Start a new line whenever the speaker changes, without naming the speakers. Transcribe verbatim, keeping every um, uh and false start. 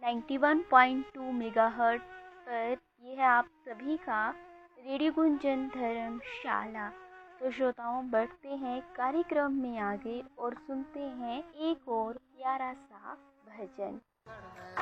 Ninety one point two megahertz पर। ये है आप सभी का रेडियो गुंजन धर्मशाला। तो श्रोताओं, बढ़ते हैं कार्यक्रम में आगे और सुनते हैं एक और प्यारा सा भजन।